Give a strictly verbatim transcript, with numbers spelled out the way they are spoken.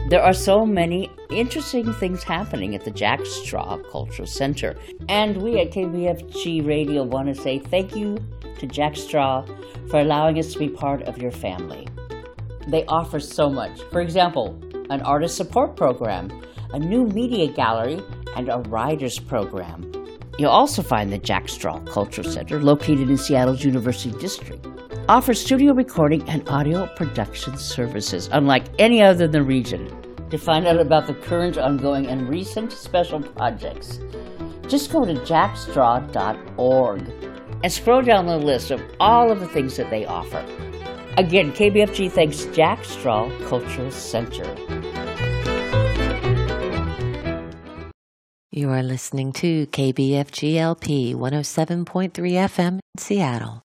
There are so many interesting things happening at the Jack Straw Cultural Center. And we at K B F G Radio want to say thank you to Jack Straw for allowing us to be part of your family. They offer so much. For example, an artist support program, a new media gallery, and a writers program. You'll also find the Jack Straw Cultural Center, located in Seattle's University District, offers studio recording and audio production services unlike any other in the region. To find out about the current, ongoing, and recent special projects, just go to jack straw dot org and scroll down the list of all of the things that they offer. Again, K B F G thanks Jack Straw Cultural Center. You are listening to K B F G L P one oh seven point three F M in Seattle.